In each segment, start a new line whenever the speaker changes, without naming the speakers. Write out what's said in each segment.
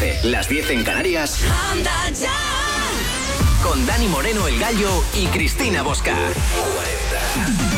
11, las 10 en Canarias. Anda ya. Con Dani Moreno, el Gallo, y Cristina Bosca. 40.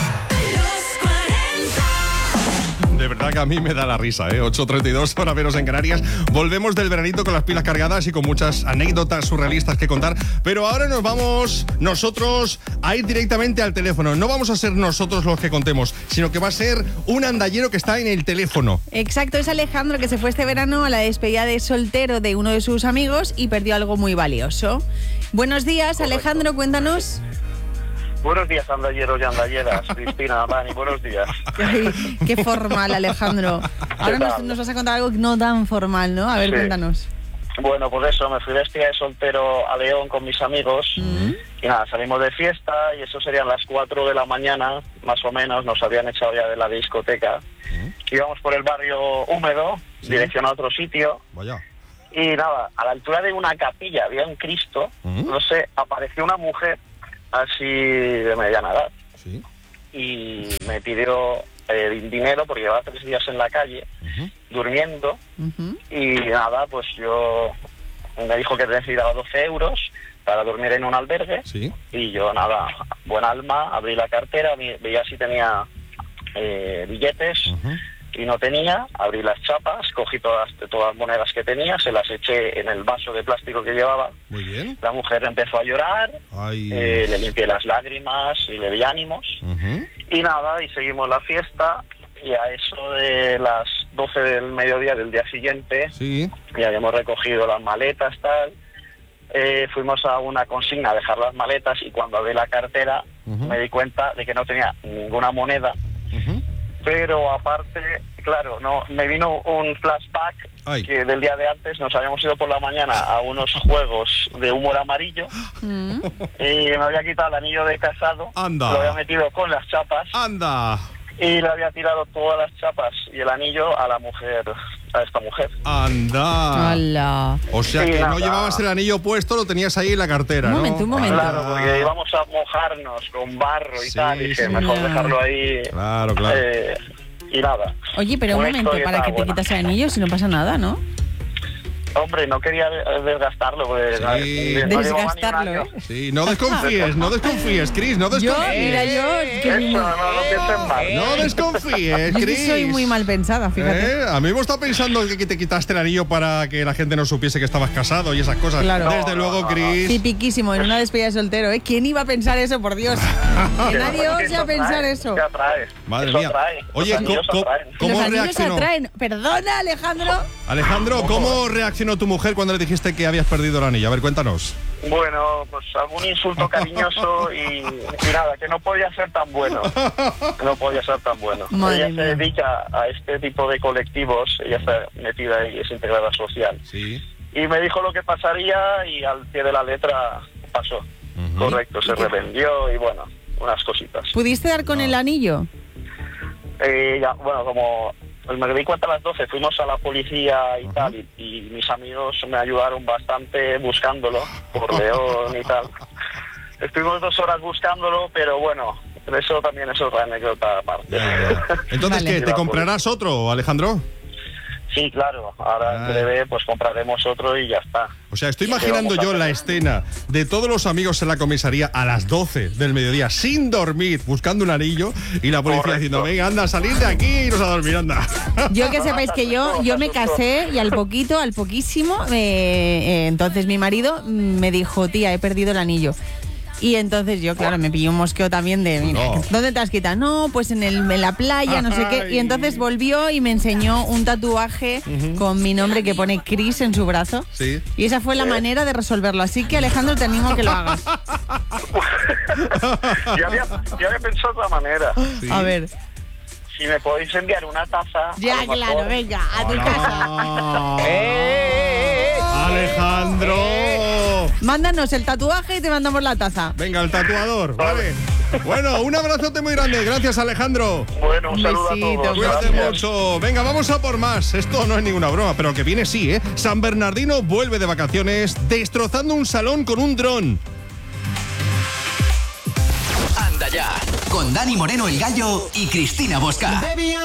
De verdad que a mí me da la risa, 8:32, hora menos en Canarias. Volvemos del veranito con las pilas cargadas y con muchas anécdotas surrealistas que contar. Pero ahora nos vamos nosotros a ir directamente al teléfono. No vamos a ser nosotros los que contemos, sino que va a ser un andallero que está en el teléfono.
Exacto, es Alejandro, que se fue este verano a la despedida de soltero de uno de sus amigos y perdió algo muy valioso. Buenos días, correcto. Alejandro, cuéntanos.
Buenos días, andalleros y andalleras. Cristina, Dani, buenos días.
Ay, qué formal, Alejandro. Ahora nos vas a contar algo no tan formal, ¿no? A ver, sí. Cuéntanos.
Bueno, pues eso, me fui de despedida de soltero a León con mis amigos. Y nada, salimos de fiesta y eso serían las 4 de la mañana, más o menos. Nos habían echado ya de la discoteca. Íbamos por el barrio húmedo, dirección a otro sitio.
Vaya.
Y nada, a la altura de una capilla había un Cristo. No sé, apareció una mujer así de mediana edad,
¿sí?
Y me pidió dinero porque llevaba 3 días en la calle, durmiendo, y nada, pues yo me dijo que necesitaba 12 euros para dormir en un albergue,
¿sí? Y
yo nada, buen alma, abrí la cartera, veía si tenía billetes, y no tenía, abrí las chapas, cogí todas las monedas que tenía, se las eché en el vaso de plástico que llevaba.
Muy bien.
La mujer empezó a llorar, le limpié las lágrimas y le di ánimos. Y nada, y seguimos la fiesta, y a eso de las 12 del mediodía del día siguiente,
sí,
ya habíamos recogido las maletas, tal, fuimos a una consigna a dejar las maletas, y cuando abrí la cartera me di cuenta de que no tenía ninguna moneda. Pero aparte, claro, no, me vino un flashback que del día de antes nos habíamos ido por la mañana a unos juegos de humor amarillo y me había quitado el anillo de casado.
Anda.
Lo había metido con las chapas.
Anda.
Y le había tirado todas las chapas y el anillo a la mujer, a esta mujer.
Anda.
¡Hala!
O sea que no llevabas el anillo puesto, lo tenías ahí en la cartera,
un momento.
Claro, porque íbamos a mojarnos con barro y tal, y que mejor dejarlo ahí.
Claro.
Y nada.
Oye, pero un momento, para que te quitas el anillo si no pasa nada, ¿no?
Hombre, no quería desgastarlo. Pues,
sí.
Desgastarlo,
Sí, no desconfíes, Cris, no desconfíes.
No piensen mal.
No desconfíes, Cris.
Yo soy muy mal pensada, fíjate.
A mí me está pensando que te quitaste el anillo para que la gente no supiese que estabas casado y esas cosas.
Claro.
Desde luego, Cris.
Tipiquísimo, en una despedida de soltero, ¿eh? ¿Quién iba a pensar eso, por Dios? Que nadie ose a pensar eso.
¿Qué atrae?
Madre mía.
Oye,
¿cómo reaccionó?
Atraen. Perdona, Alejandro.
Alejandro, ¿cómo reaccionó tu mujer cuando le dijiste que habías perdido el anillo? A ver, cuéntanos.
Bueno, pues algún insulto cariñoso y nada, que no podía ser tan bueno. Ella se dedica a este tipo de colectivos, ella está metida ahí, es integrada social.
Sí.
Y me dijo lo que pasaría y al pie de la letra pasó. Correcto, se revendió y bueno, unas cositas.
¿Pudiste dar con el anillo?
Ya, bueno, como me di cuenta a las 12, fuimos a la policía y tal, y mis amigos me ayudaron bastante buscándolo por León y tal. Estuvimos 2 horas buscándolo, pero bueno, eso también es otra anécdota aparte.
Entonces, ¿qué? ¿Te comprarás otro, Alejandro?
Sí, claro. Ahora en breve pues compraremos otro y ya está.
O sea, estoy imaginando yo la escena de todos los amigos en la comisaría a las 12 del mediodía, sin dormir, buscando un anillo, y la policía diciendo, venga, anda, salid de aquí y nos a dormir, anda.
Yo que sepáis que yo me casé y al poquísimo, entonces mi marido me dijo, tía, he perdido el anillo. Y entonces yo, claro, me pillé un mosqueo también de, mira, ¿dónde te has quitado? No, pues en la playa, no sé qué. Y entonces volvió y me enseñó un tatuaje con mi nombre que pone Cris en su brazo.
Sí.
Y esa fue la manera de resolverlo. Así que, Alejandro, te animo a que lo hagas.
Yo había pensado de otra manera.
Sí.
A ver.
Si me podéis enviar una taza.
Ya, claro, venga, a tu casa.
¡Alejandro!
Mándanos el tatuaje y te mandamos la taza.
Venga, el tatuador, vale. Bueno, un abrazote muy grande. Gracias, Alejandro.
Bueno, un saludo a todos.
Cuídate mucho. Venga, vamos a por más. Esto no es ninguna broma, pero que viene sí, ¿eh? San Bernardino vuelve de vacaciones destrozando un salón con un dron.
Anda ya, con Dani Moreno, el Gallo, y Cristina Bosca.